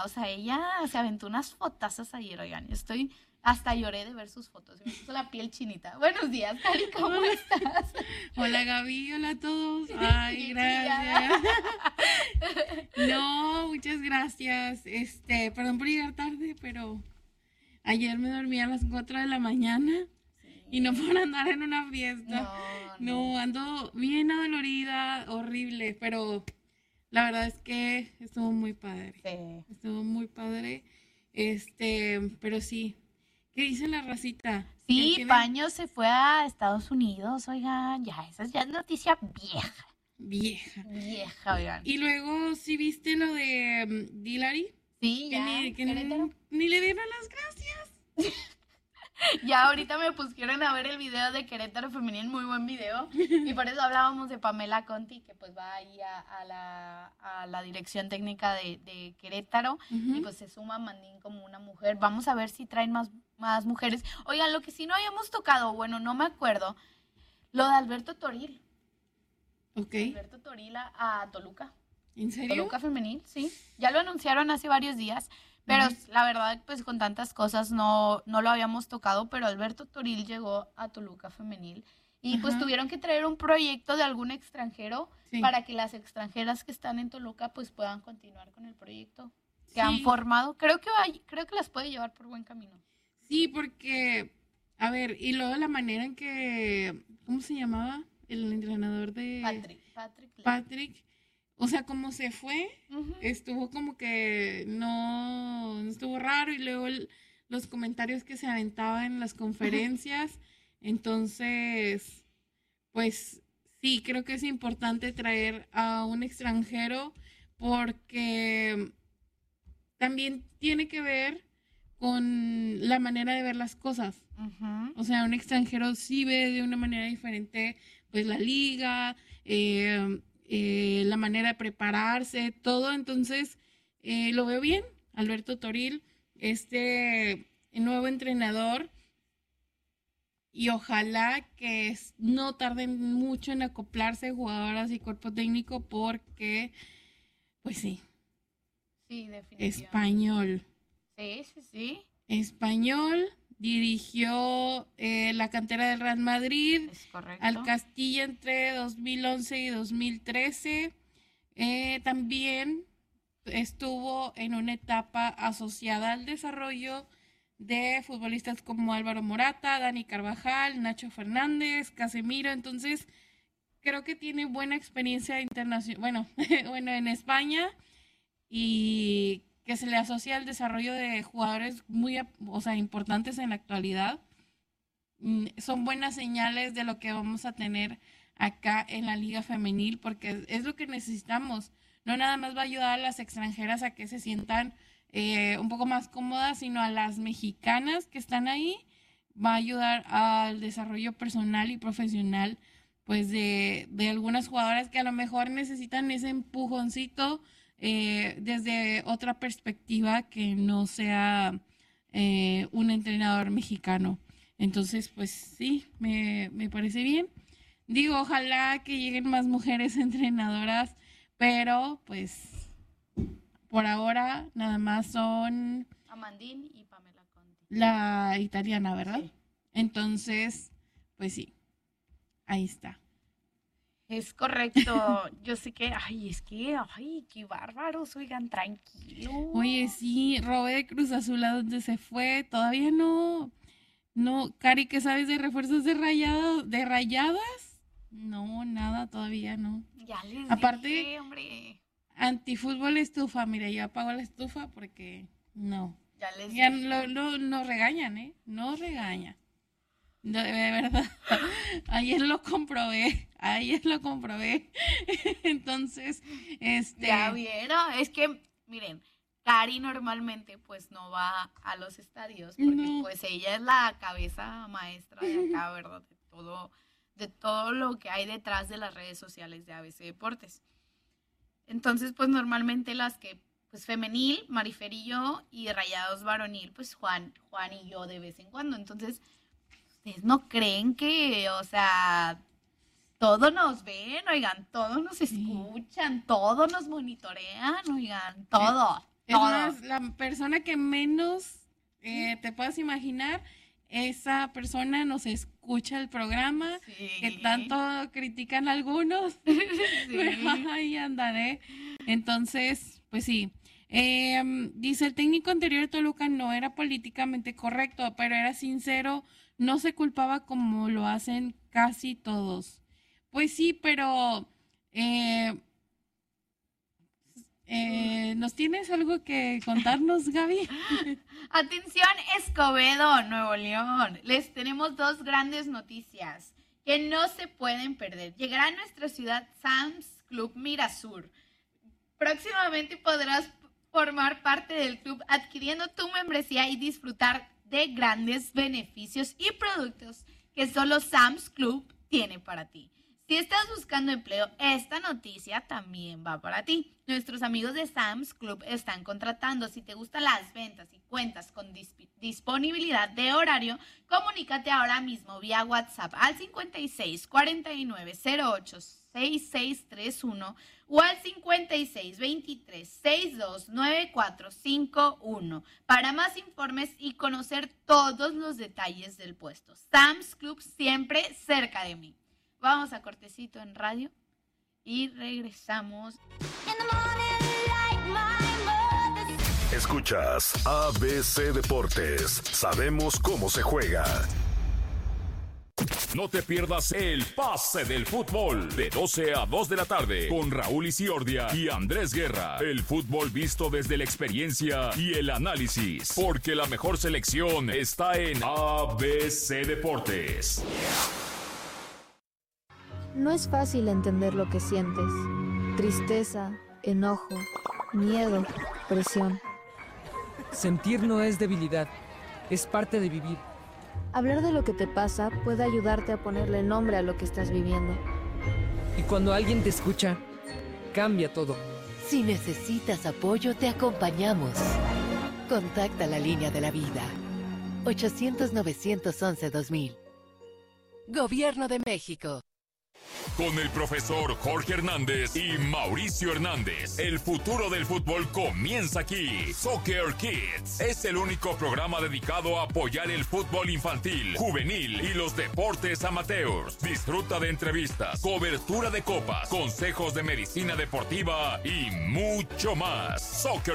O sea, ella se aventó unas fotazas ayer, oigan. Hasta lloré de ver sus fotos. Me puso la piel chinita. Buenos días, Cari, ¿cómo Hola, estás? hola Gaby, hola a todos. Ay, Bien chillada. gracias. No, muchas gracias. Perdón por llegar tarde, pero ayer me dormí a las 4 de la mañana y no Sí. por andar en una fiesta. No, no. No, ando bien adolorida, horrible, pero la verdad es que estuvo muy padre. Sí. Estuvo muy padre. Pero sí. ¿Qué dice la racita? ¿Qué Sí, tiene Paño se fue a Estados Unidos, oigan. Ya es noticia vieja. vieja? Vieja, oigan. Y luego, ¿sí viste lo de Dillary? Sí, Que ya, ni, que Querétaro. ni le dieron las gracias. Ya ahorita me pusieron a ver el video de Querétaro Femenil, muy buen video. Y por eso hablábamos de Pamela Conti, que pues va ahí a la dirección técnica de Querétaro. Y Ujú. pues se suma Mandín como una mujer. Vamos a ver si traen más mujeres. Oigan, lo que sí no habíamos tocado, bueno, no me acuerdo, lo de Alberto Toril. Ok. Alberto Toril a Toluca. ¿En serio? Toluca Femenil, sí. Ya lo anunciaron hace varios días, pero Ujú. la verdad, pues con tantas cosas no lo habíamos tocado, pero Alberto Toril llegó a Toluca Femenil y pues Ajá. tuvieron que traer un proyecto de algún extranjero Sí. para que las extranjeras que están en Toluca pues puedan continuar con el proyecto que han Sí. formado. Creo que las puede llevar por buen camino. Sí, porque, a ver, y luego la manera en que, ¿cómo se llamaba? El entrenador de Patrick Lee. Patrick. O sea, como se fue, Ujú. estuvo como que no estuvo raro y luego los comentarios que se aventaban en las conferencias. Entonces, pues sí, creo que es importante traer a un extranjero porque también tiene que ver con la manera de ver las cosas. Ujú. O sea, un extranjero sí ve de una manera diferente, pues la liga, la manera de prepararse, todo. Entonces, lo veo bien. Alberto Toril, nuevo entrenador, y ojalá que no tarden mucho en acoplarse jugadoras y cuerpo técnico porque, pues sí, Sí, definitivamente. español. Sí, sí, sí, Español, dirigió la cantera del Real Madrid, es al correcto. Castilla entre 2011 y 2013. También estuvo en una etapa asociada al desarrollo de futbolistas como Álvaro Morata, Dani Carvajal, Nacho Fernández, Casemiro. Entonces, creo que tiene buena experiencia internacional, bueno, bueno, en España y que se le asocia al desarrollo de jugadores muy, o sea, importantes en la actualidad. Son buenas señales de lo que vamos a tener acá en la liga femenil porque es lo que necesitamos. No nada más va a ayudar a las extranjeras a que se sientan un poco más cómodas, sino a las mexicanas que están ahí. Va a ayudar al desarrollo personal y profesional pues de algunas jugadoras que a lo mejor necesitan ese empujoncito desde otra perspectiva que no sea un entrenador mexicano. Entonces, pues sí, me parece bien. Digo, ojalá que lleguen más mujeres entrenadoras, pero pues por ahora nada más son Amandine y Pamela Conti. la italiana, ¿verdad? Sí. Entonces, pues sí, ahí está. Es correcto. Yo sé que, ay, qué bárbaros, oigan, Oye, tranquilos. sí, Robé de Cruz Azul a dónde se fue, todavía no. No, Cari, ¿qué sabes de refuerzos de rayadas? No, nada, todavía no. Ya les Aparte, dije, hombre. antifútbol estufa, mira, yo apago la estufa porque no. Ya les Ya dije. nos regañan, ¿eh? Nos regañan. De verdad. Ayer lo comprobé. Ayer lo comprobé. Entonces, Ya vieron. Es que, miren, Cari normalmente pues no va a los estadios porque no. pues ella es la cabeza maestra de acá, ¿verdad? De todo lo que hay detrás de las redes sociales de ABC Deportes. Entonces, pues normalmente las que, pues femenil, Marifer y yo, y Rayados varonil, pues Juan y yo de vez en cuando. Entonces, ustedes no creen que, o sea, todos nos ven, oigan, todos nos Sí. escuchan, todos nos monitorean, oigan, Eh, todo. Es más, la persona que menos te puedas imaginar, esa persona nos escucha el programa, que tanto critican algunos. Pero ahí andaré. Entonces, pues sí. Dice, el técnico anterior de Toluca no era políticamente correcto, pero era sincero, no se culpaba como lo hacen casi todos. Pues sí, pero ¿nos tienes algo que contarnos, Gaby? Atención, Escobedo, Nuevo León. Les tenemos 2 grandes noticias que no se pueden perder. Llegará a nuestra ciudad Sam's Club Mirasur. Próximamente podrás formar parte del club adquiriendo tu membresía y disfrutar de grandes beneficios y productos que solo Sam's Club tiene para ti. Si estás buscando empleo, esta noticia también va para ti. Nuestros amigos de Sam's Club están contratando. Si te gustan las ventas y cuentas con disponibilidad de horario, comunícate ahora mismo vía WhatsApp al 56 49 08 6631 o al 56 23 62 9451 para más informes y conocer todos los detalles del puesto. Sam's Club, siempre cerca de mí. Vamos a cortecito en radio y regresamos. Escuchas ABC Deportes. Sabemos cómo se juega. No te pierdas el pase del fútbol de 12 a 2 de la tarde con Raúl Isiordia y Andrés Guerra. El fútbol visto desde la experiencia y el análisis, porque la mejor selección está en ABC Deportes. No es fácil entender lo que sientes. Tristeza, enojo, miedo, presión. Sentir no es debilidad, es parte de vivir. Hablar de lo que te pasa puede ayudarte a ponerle nombre a lo que estás viviendo. Y cuando alguien te escucha, cambia todo. Si necesitas apoyo, te acompañamos. Contacta la línea de la vida. 800-911-2000. Gobierno de México. Con el profesor Jorge Hernández y Mauricio Hernández, el futuro del fútbol comienza aquí. Soccer Kids es el único programa dedicado a apoyar el fútbol infantil, juvenil y los deportes amateurs. Disfruta de entrevistas, cobertura de copas, consejos de medicina deportiva y mucho más. Soccer